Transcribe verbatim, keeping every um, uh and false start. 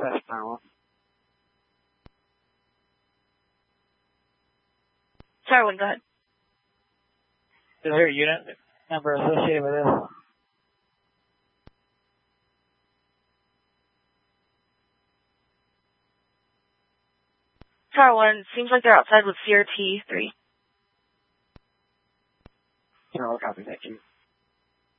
access Tower one. Tower one, go ahead. Is there a unit number associated with this? Tower one, seems like they're outside with C R T three. General copy, thank you.